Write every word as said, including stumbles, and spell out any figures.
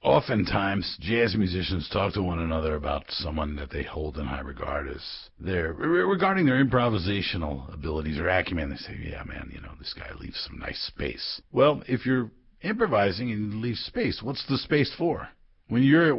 Oftentimes, jazz musicians talk to one another about someone that they hold in high regard as their regarding their improvisational abilities or acumen. They say, "Yeah, man, you know, this guy leaves some nice space." Well, if you're improvising and you leave space, what's the space for? When you're